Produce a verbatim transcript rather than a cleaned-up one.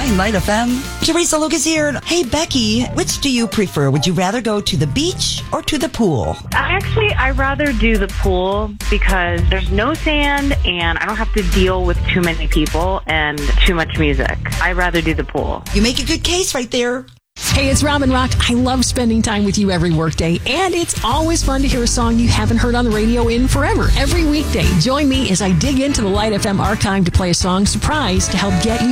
nine Light F M. Teresa Lucas here. Hey, Becky, which do you prefer? Would you rather go to the beach or to the pool? Actually, I'd rather do the pool because there's no sand and I don't have to deal with too many people and too much music. I'd rather do the pool. You make a good case right there. Hey, it's Robin Rock. I love spending time with you every workday, and it's always fun to hear a song you haven't heard on the radio in forever. Every weekday, join me as I dig into the Light F M archive to play a song surprise to help get you